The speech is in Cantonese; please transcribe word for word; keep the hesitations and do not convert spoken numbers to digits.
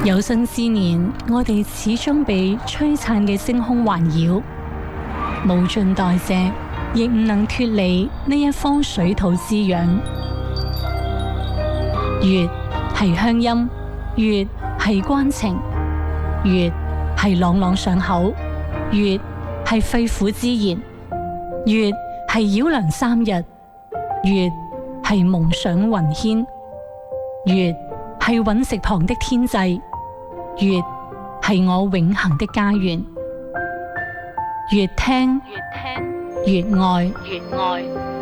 有生之年，我哋始終被璀璨嘅星空環繞，無盡代謝，亦唔能脫離呢一方水土滋養。月係鄉音，月係關情，月係朗朗上口，月係肺腑之言，月係繞梁三日，月係夢想雲牽，月係隕石旁的天際，月係我永恆的家園。越聽越愛，越愛。